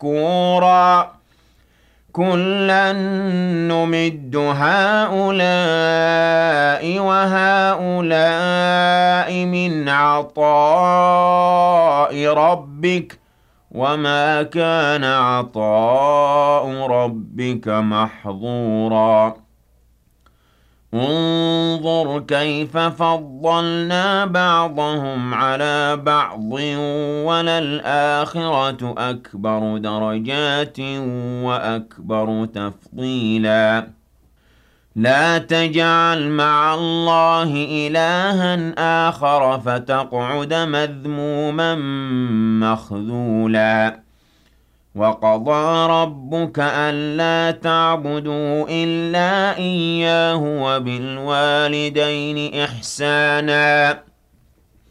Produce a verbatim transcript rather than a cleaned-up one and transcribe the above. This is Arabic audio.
مشكورا كلا نمد هؤلاء وهؤلاء من عطاء ربك وما كان عطاء ربك محظورا انظر كيف فضلنا بعضهم على بعض وللآخرة أكبر درجات وأكبر تفضيلا لا تجعل مع الله إلها آخر فتقعد مذموما مخذولا وقضى ربك ألا تعبدوا إلا إياه وبالوالدين إحسانا